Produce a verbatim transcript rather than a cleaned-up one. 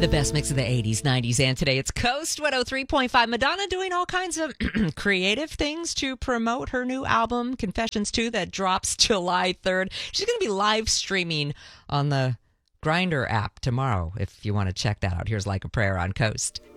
The best mix of the eighties, nineties, and today. It's Coast one oh three point five. Madonna doing all kinds of creative things to promote her new album, Confessions two, that drops July third. She's going to be live streaming on the Grindr app tomorrow if you want to check that out. Here's Like a Prayer on Coast.